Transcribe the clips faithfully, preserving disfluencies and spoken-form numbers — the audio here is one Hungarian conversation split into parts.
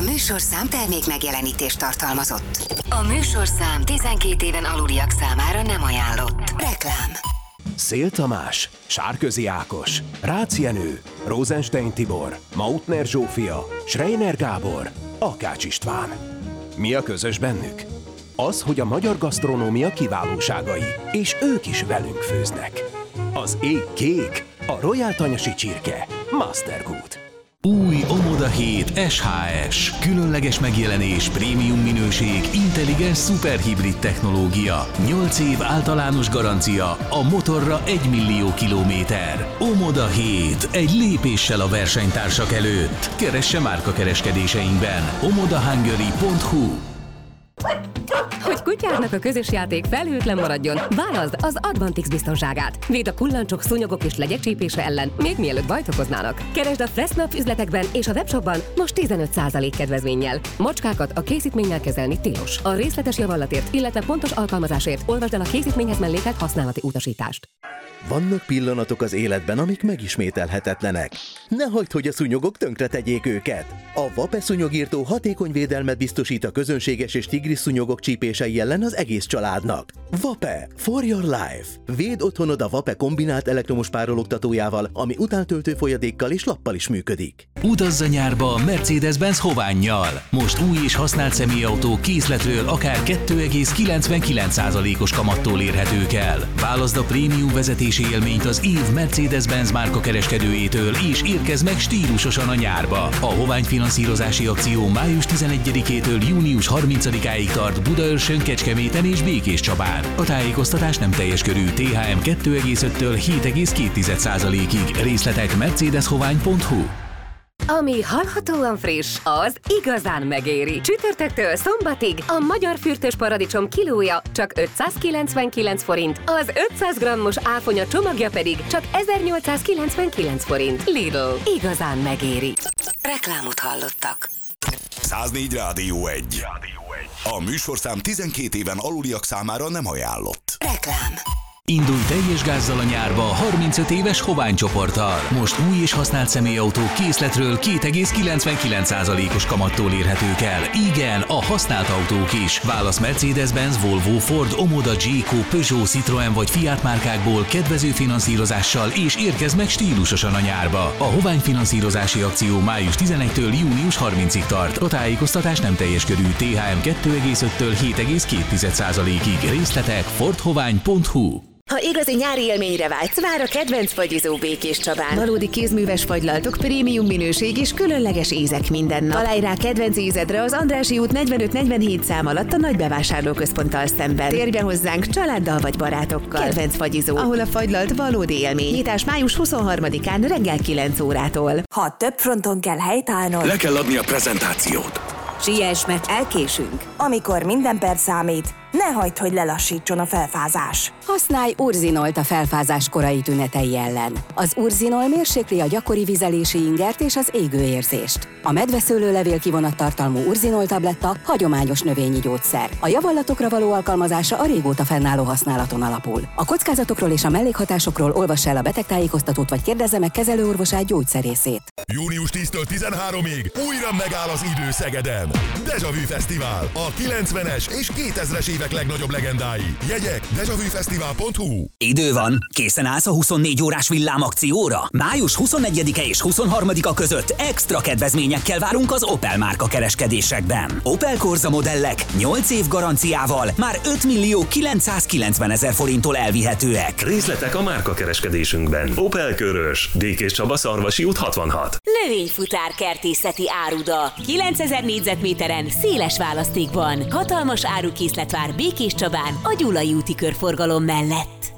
műsorszám termék megjelenítést tartalmazott. A műsorszám tizenkét éven aluliak számára nem ajánlott. Reklám. Szél Tamás, Sárközi Ákos, Rácz Jenő, Rosenstein Tibor, Mautner Zsófia, Schreiner Gábor, Akács István. Mi a közös bennük? Az, hogy a magyar gasztronómia kiválóságai, és ők is velünk főznek. Az ég kék, a Royal Tanyasi csirke, Mastergood. Új Omoda hét es há es. Különleges megjelenés, prémium minőség, intelligens szuperhibrid technológia. nyolc év általános garancia, a motorra egy millió kilométer. Omoda hét. Egy lépéssel a versenytársak előtt. Keresse márkakereskedéseinkben. omoda hungary pont hu. Hogy kutyádnak a közös játék felhőtlen maradjon, válaszd az Advantix biztonságát. Véd a kullancsok, szúnyogok és legyek csípése ellen, még mielőtt bajt okoznának. Keresd a Fressnapf üzletekben és a webshopban most tizenöt százalék kedvezménnyel. Macskákat a készítménnyel kezelni tilos. A részletes javallatért, illetve pontos alkalmazásért olvasd el a készítményhez mellékelt használati utasítást. Vannak pillanatok az életben, amik megismételhetetlenek. Ne hagyd, hogy a szúnyogok tönkretegyék őket. A Vape szúnyogírtó hatékony védelmet biztosít a közönséges és tigris szúnyogok csípései ellen az egész családnak. Vape for your life. Védd otthonod a Vape kombinált elektromos párologtatójával, ami utántöltő folyadékkal és lappal is működik. Utazz a nyárba a Mercedes-Benz Hovánnyal. Most új és használt személyautó készletről akár két egész kilencvenkilenc százalékos kamattól érhetők el. Válaszd a prémium vezetési élményt az év Mercedes-Benz márka kereskedőjétől, és érkezz meg stílusosan a nyárba. A Hovány finanszírozási akció május tizenegyedikétől június harmincadikáig tart Budaörsön, Kecskeméten és Békéscsabán. A tájékoztatás nem teljes körű. té há em kettő egész öttől hét egész két százalékig. Részletek mercedes hovány pont hu. Ami hallhatóan friss, az igazán megéri. Csütörtöktől szombatig a magyar fürtös paradicsom kilója csak ötszázkilencvenkilenc forint, az ötszáz grammos áfonya csomagja pedig csak ezernyolcszázkilencvenkilenc forint. Lidl, igazán megéri. Reklámot hallottak. száznégy Rádió egy. A műsorszám tizenkét éven aluliak számára nem ajánlott. Reklám. Indulj teljes gázzal a nyárba harmincöt éves Hovány csoporttal. Most új és használt személyautók készletről két egész kilencvenkilenc százalékos kamattól érhetők el. Igen, a használt autók is. Válasz Mercedes-Benz, Volvo, Ford, Omoda, Jayco, Peugeot, Citroën vagy Fiat márkákból kedvező finanszírozással, és érkezz meg stílusosan a nyárba. A Hovány finanszírozási akció május tizenegyedikétől június harmincadikáig tart. A tájékoztatás nem teljes körű. té há em kettő egész öttől hét egész két százalékig. Részletek ford hovány pont hu. Ha igazi nyári élményre vágysz, vár a kedvenc fagyizó Békéscsabán. Valódi kézműves fagylaltok, prémium minőség és különleges ízek minden nap. Találj rá kedvenc ízedre az Andrássy út negyvenöt negyvenhét szám alatt a nagy bevásárlóközponttal szemben. Térj be hozzánk családdal vagy barátokkal. Kedvenc fagyizó, ahol a fagylalt valódi élmény. Nyitás május huszonharmadikán reggel kilenc órától. Ha több fronton kell helytállnod, Le kell adni a prezentációt. siess, mert elkésünk. Amikor minden perc számít, ne hagyd, hogy lelassítson a felfázás. Használj Urzinolt a felfázás korai tünetei ellen. Az Urzinol mérsékli a gyakori vizelési ingert és az égőérzést. A medveszőlőlevél kivonat tartalmú Urzinol tabletta hagyományos növényi gyógyszer. A javallatokra való alkalmazása a régóta fennálló használaton alapul. A kockázatokról és a mellékhatásokról olvass el a betegtájékoztatót vagy kérdezze meg kezelőorvosát, gyógyszerészét. június tíztől tizenháromig újra megáll az idő Szegeden. Déjà Vu Fesztivál, a kilencvenes és kétezres évek legnagyobb legendái. Jegyek dejavufesztivál pont hu. Idő van, készen állsz a huszonnégy órás villámakcióra? május huszonegyedike és huszonharmadika között extra kedvezményekkel várunk az Opel márka kereskedésekben. Opel Corsa modellek nyolc év garanciával már öt millió kilencszázkilencvenezer forinttól elvihetőek. Részletek a márka kereskedésünkben. Opel Körös, Békéscsaba, Szarvasi út hatvanhat. Növényfutár kertészeti áruda. kilencezer négyzetméteren, széles választékban. Hatalmas árukészlet vár Békéscsabán a Gyulai úti körforgalom mellett.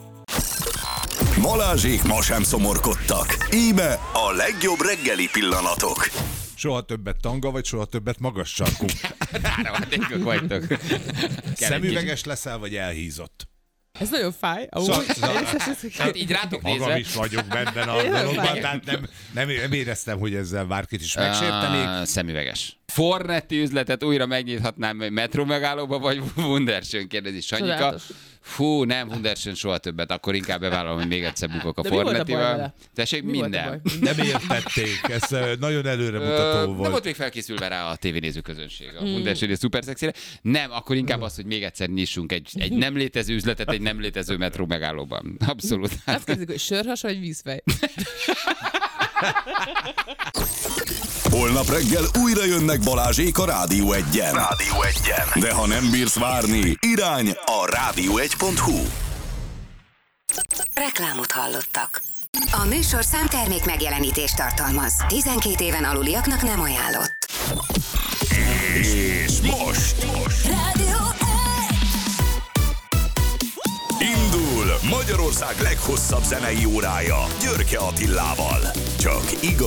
Balázsék ma sem szomorkodtak. Íme a legjobb reggeli pillanatok. Soha többet tanga, vagy soha többet magas sarkú? Rámadékok vagytok. Szemüveges leszel, vagy elhízott? Ez nagyon fáj. Szóval, hát így rátok nézve. Magam is vagyok benne a dologban, tehát nem, nem, nem éreztem, hogy ezzel bárkit is megsértenék. Uh, szemüveges. Fornetti üzletet újra megnyithatnám metró megállóba, vagy Wunderschön, kérdezi Sanyika. Csodálatos. Fú, nem, Wunderschön soha többet. Akkor inkább bevállalom, hogy még egyszer bukok a Fornettivel. Tessék, Mi minden. Nem értették, ez nagyon előremutató volt. Nem volt még felkészülve rá a tévénéző közönség a Wunderschön és szuper szexire. Nem, akkor inkább az, hogy még egyszer nyissunk egy, egy nem létező üzletet egy nem létező metró megállóban. Abszolút. Azt kezdjük, hogy sörhas vagy vízfej. Holnap reggel újra jönnek Balázsék a Rádió egyen. Rádió egyen. De ha nem bírsz várni, irány a rádió egy pont hu. Reklámot hallottak. A műsorszám termék megjelenítést tartalmaz. tizenkét éven aluliaknak nem ajánlott. És most, most. Rádió Indul Magyarország leghosszabb zenei órája Györke Attilával. Csak igaz.